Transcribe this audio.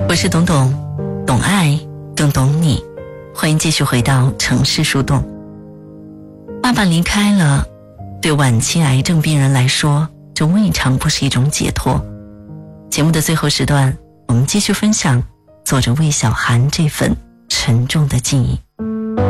我是董董，懂爱更懂你。欢迎继续回到城市树洞。爸爸离开了，对晚期癌症病人来说，这未尝不是一种解脱。节目的最后时段，我们继续分享作者魏小涵这份沉重的记忆。